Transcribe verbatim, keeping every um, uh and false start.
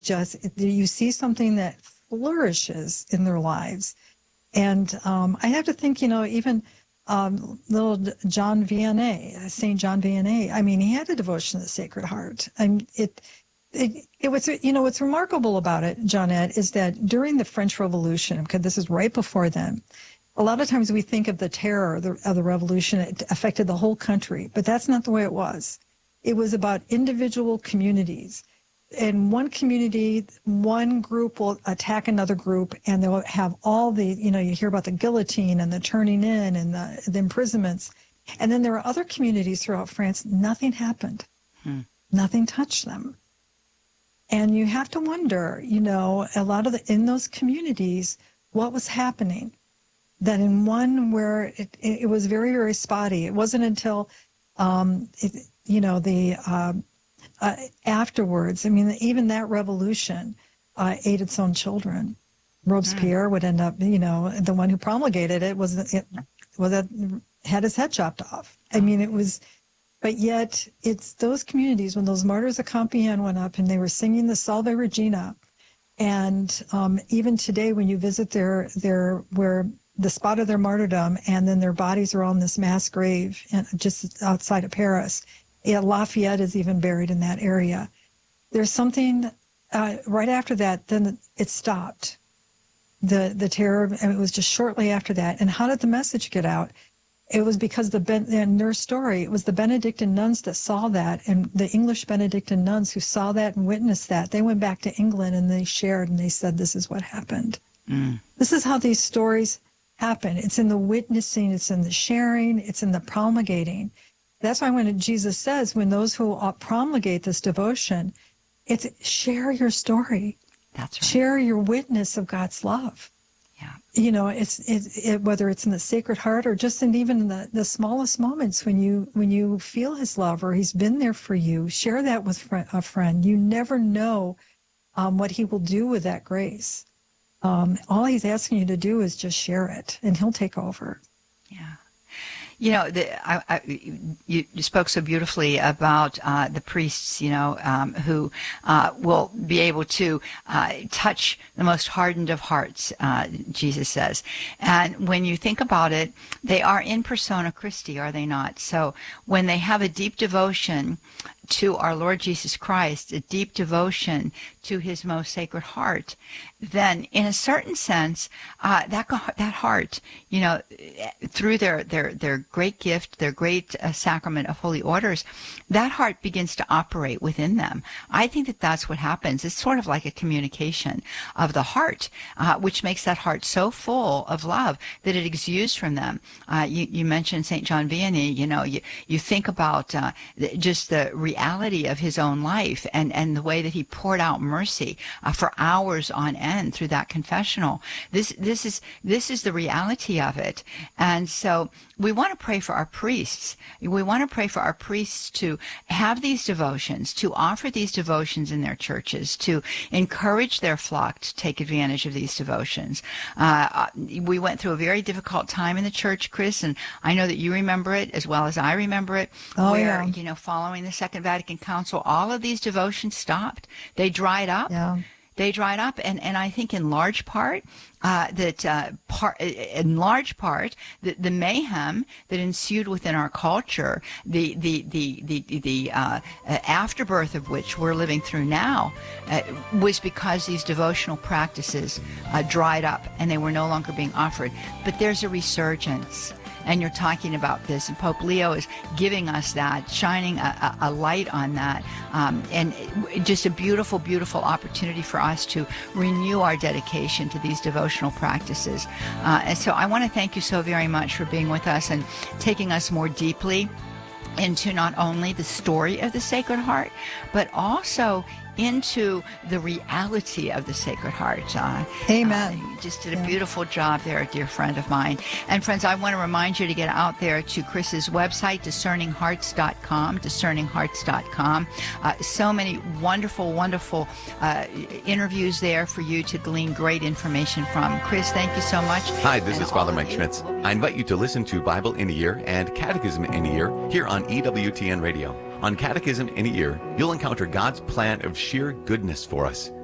just, you see something that flourishes in their lives. And um, I have to think, you know, even um, little John Vianney, Saint John Vianney, I mean, he had a devotion to the Sacred Heart. And it, it, it was, you know, what's remarkable about it, Johnette, is that during the French Revolution, because this is right before then, a lot of times we think of the terror of the, of the revolution, it affected the whole country, but that's not the way it was. It was about individual communities. In one community, one group will attack another group, and they'll have all the, you know, you hear about the guillotine and the turning in and the, the imprisonments. And then there are other communities throughout France, nothing happened. Hmm. Nothing touched them. And you have to wonder, you know, a lot of the, in those communities, what was happening? That in one where it, it, it was very, very spotty. It wasn't until, um, it, you know, the uh, uh, afterwards, I mean, even that revolution uh, ate its own children. Robespierre mm. would end up, you know, the one who promulgated it was, it was a, had his head chopped off. I mean, it was, but yet it's those communities when those martyrs of Compiègne went up and they were singing the Salve Regina. And um, even today, when you visit their, their, where the spot of their martyrdom, and then their bodies are all in this mass grave and just outside of Paris. Yeah, Lafayette is even buried in that area. There's something uh, right after that, then it stopped. The the terror, and it was just shortly after that. And how did the message get out? It was because the in their story, it was the Benedictine nuns that saw that, and the English Benedictine nuns who saw that and witnessed that. They went back to England and they shared and they said, "This is what happened." Mm. This is how these stories happen. It's in the witnessing, it's in the sharing, it's in the promulgating. That's why when Jesus says, when those who promulgate this devotion, it's share your story. That's right. Share your witness of God's love. Yeah. You know, it's it, it, whether it's in the Sacred Heart or just in even in the, the smallest moments when you when you feel his love or he's been there for you, share that with fr- a friend. You never know um, what he will do with that grace. Um, all he's asking you to do is just share it, and he'll take over. Yeah. You know, the, I, I, you, you spoke so beautifully about uh, the priests, you know, um, who uh, will be able to uh, touch the most hardened of hearts, uh, Jesus says. And when you think about it, they are in persona Christi, are they not? So when they have a deep devotion to our Lord Jesus Christ, a deep devotion to his most sacred heart, then in a certain sense, uh, that that heart, you know, through their their their great gift, their great uh, sacrament of holy orders, that heart begins to operate within them. I think that that's what happens. It's sort of like a communication of the heart, uh, which makes that heart so full of love that it exudes from them. Uh, you, you mentioned Saint John Vianney. You know, you you think about uh, just the reality of his own life and and the way that he poured out mercy uh, for hours on end through that confessional. This this is this is the reality of it. And so we want to pray for our priests. We want to pray for our priests to have these devotions, to offer these devotions in their churches, to encourage their flock to take advantage of these devotions. Uh, we went through a very difficult time in the church, Chris, and I know that you remember it as well as I remember it, oh, where, yeah. you know, following the Second Vatican Council, all of these devotions stopped. They dried up. Yeah. They dried up, and, and I think in large part uh, that uh, part in large part the, the mayhem that ensued within our culture, the the the the, the uh, afterbirth of which we're living through now, uh, was because these devotional practices uh, dried up and they were no longer being offered. But there's a resurgence. And you're talking about this, and Pope Leo is giving us that, shining a, a light on that, um, and just a beautiful, beautiful opportunity for us to renew our dedication to these devotional practices. Uh, and so I want to thank you so very much for being with us and taking us more deeply into not only the story of the Sacred Heart, but also into the reality of the Sacred Heart. Uh, Amen. Uh, you just did a yeah. beautiful job there, a dear friend of mine. And friends, I want to remind you to get out there to Chris's website, discerning hearts dot com, discerning hearts dot com. Uh, so many wonderful, wonderful uh, interviews there for you to glean great information from. Chris, thank you so much. Hi, this and is Father Mike Schmitz. I invite you to listen to Bible in a Year and Catechism in a Year here on E W T N Radio. On Catechism in a Year, you'll encounter God's plan of sheer goodness for us.